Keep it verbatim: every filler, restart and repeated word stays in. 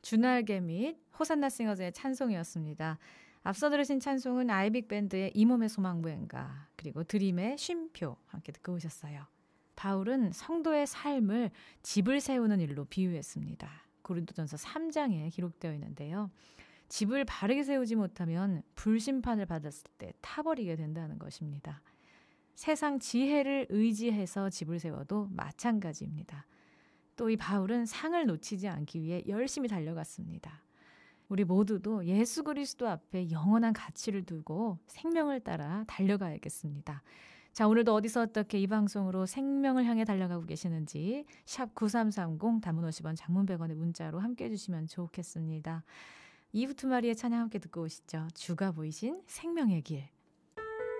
주날개 및 호산나 싱어즈의 찬송이었습니다. 앞서 들으신 찬송은 아이빅 밴드의 이 몸의 소망부인가 그리고 드림의 쉼표 함께 듣고 오셨어요. 바울은 성도의 삶을 집을 세우는 일로 비유했습니다. 고린도전서 삼 장에 기록되어 있는데요. 집을 바르게 세우지 못하면 불심판을 받았을 때 타버리게 된다는 것입니다. 세상 지혜를 의지해서 집을 세워도 마찬가지입니다. 또 이 바울은 상을 놓치지 않기 위해 열심히 달려갔습니다. 우리 모두도 예수 그리스도 앞에 영원한 가치를 두고 생명을 따라 달려가야겠습니다. 자, 오늘도 어디서 어떻게 이 방송으로 생명을 향해 달려가고 계시는지 샵 구삼삼공 단문 오십 원 장문 백 원의 문자로 함께해 주시면 좋겠습니다. 이브 투마리의 찬양 함께 듣고 오시죠. 주가 보이신 생명의 길.